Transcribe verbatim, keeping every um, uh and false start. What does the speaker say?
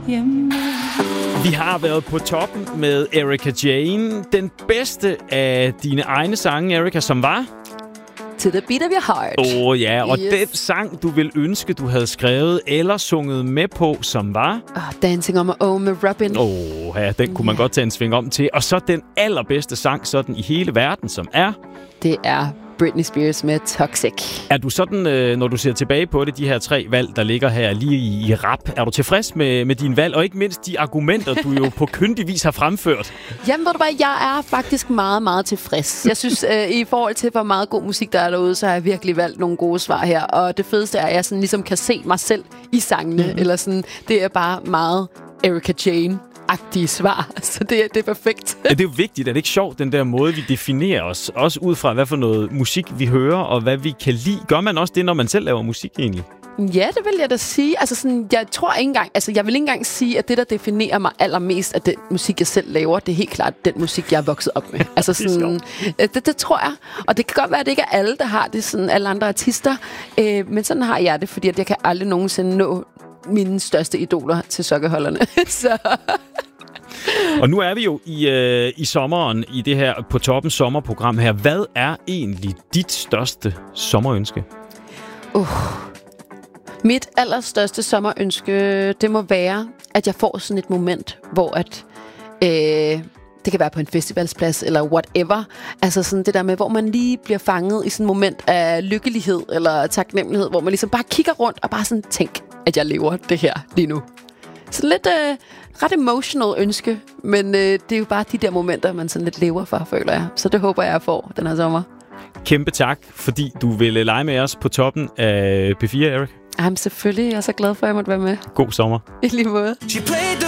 hjemme. Vi har været på toppen med Erika Jane. Den bedste af dine egne sange, Erika, som var... To the beat of your heart. Åh oh, ja, og Yes. den sang, du ville ønske, du havde skrevet eller sunget med på, som var... Oh, Dancing on my own med Robin. Åh oh, ja, den kunne man Ja. godt tage en sving om til. Og så den allerbedste sang sådan i hele verden, som er... Det er Britney Spears med Toxic. Er du sådan, øh, når du ser tilbage på det, de her tre valg, der ligger her lige i, i rap, er du tilfreds med, med din valg, og ikke mindst de argumenter, du jo på kyndig vis har fremført? Jamen, ved du hvad, jeg er faktisk meget, meget tilfreds. Jeg synes, øh, i forhold til, hvor meget god musik der er derude, så har jeg virkelig valgt nogle gode svar her. Og det fedeste er, at jeg sådan ligesom kan se mig selv i sangene. Mm-hmm. Eller sådan, det er bare meget Erika Jane-agtige svar. Så det, det er perfekt. Ja, det er jo vigtigt. Er det ikke sjovt, den der måde, vi definerer os? Også ud fra, hvad for noget musik vi hører, og hvad vi kan lide. Gør man også det, når man selv laver musik egentlig? Ja, det vil jeg da sige. Altså sådan, jeg tror ikke engang, altså jeg vil ikke engang sige, at det, der definerer mig allermest af den musik, jeg selv laver, det er helt klart den musik, jeg er vokset op med. Altså sådan, det, det tror jeg. Og det kan godt være, at det ikke er alle, der har det, sådan alle andre artister. Øh, men sådan har jeg det, fordi at jeg kan aldrig nogensinde nå mine største idoler til sokkeholderne. Så... Og nu er vi jo i, øh, i sommeren, i det her På Toppen sommerprogram her. Hvad er egentlig dit største sommerønske? Uh. Mit allerstørste sommerønske, det må være, at jeg får sådan et moment, hvor at, øh, det kan være på en festivalsplads eller whatever. Altså sådan det der med, hvor man lige bliver fanget i sådan et moment af lykkelighed eller taknemmelighed, hvor man ligesom bare kigger rundt og bare sådan tænk, at jeg lever det her lige nu. Så lidt øh, ret emotional ønske, men øh, det er jo bare de der momenter, man sådan lidt lever for, føler jeg. Så det håber jeg, jeg får den her sommer. Kæmpe tak, fordi du ville lege med os på toppen af P fire, Erik. Jamen selvfølgelig, jeg er så glad for, at jeg måtte være med. God sommer. I lige måde.